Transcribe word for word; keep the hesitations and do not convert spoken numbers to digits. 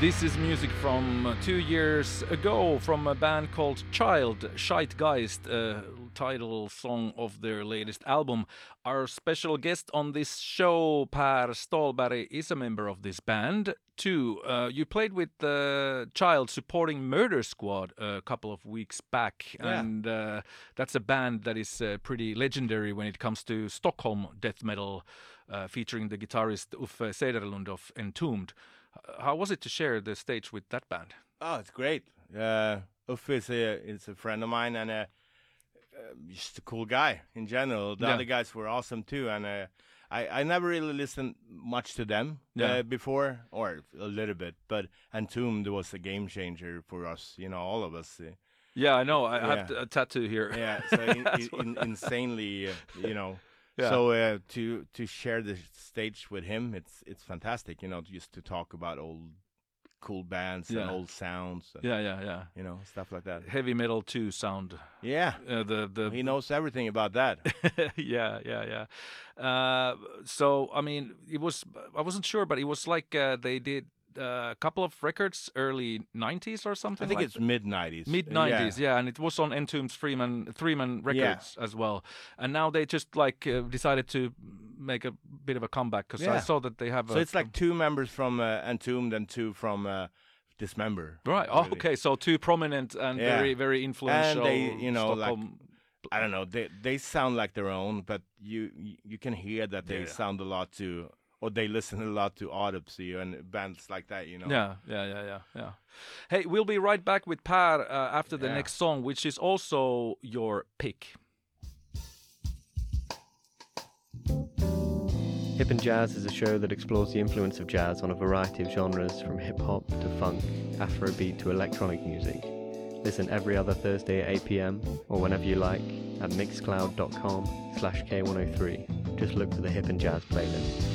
This is music from uh, two years ago from a band called Child, Scheitgeist, uh, title song of their latest album. Our special guest on this show, Per Stålberg, is a member of this band too. Uh, you played with uh, Child supporting Murder Squad a couple of weeks back, Yeah. and uh, that's a band that is uh, pretty legendary when it comes to Stockholm death metal, uh, featuring the guitarist Uffe Sederlund of Entombed. How was it to share the stage with that band? Oh, it's great. Uh, Uffe is a, is a friend of mine and uh, uh, just a cool guy in general. The Yeah. other guys were awesome too, and uh, I I never really listened much to them Yeah. uh, before, or a little bit. But Entombed was a game changer for us, you know, all of us. Uh, Yeah, I know. I have Yeah. t- a tattoo here. yeah, so in, in, in, insanely, uh, you know. Yeah. So uh, to to share the stage with him, it's it's fantastic, you know, just to talk about old cool bands Yeah. and old sounds, and, Yeah, yeah, yeah. you know, stuff like that. Heavy metal two sound. Yeah, Uh, the the he knows everything about that. yeah, yeah, yeah. Uh, so I mean, it was I wasn't sure, but it was like uh, they did uh, a couple of records early nineties or something. I think like it's mid nineties. mid nineties, yeah. and it was on Entombed's three man three man records as well. And now they just like uh, decided to make a bit of a comeback because I Yeah. saw that they have. So a, it's like two members from uh, Entombed and two from uh, Dismember. right. Oh, really. okay. So two prominent and Yeah. very very influential. And they, you know, like- Stockholm. I don't know. They they sound like their own, but you you can hear that they Yeah. sound a lot to, or they listen a lot to Autopsy and bands like that. You know. Yeah, yeah, yeah, yeah, yeah. Hey, we'll be right back with Per uh, after the Yeah. next song, which is also your pick. Hip and Jazz is a show that explores the influence of jazz on a variety of genres, from hip-hop to funk, Afrobeat to electronic music. Listen every other Thursday at eight p.m. or whenever you like at mixcloud.com slash K103. Just look for the Hip and Jazz playlist.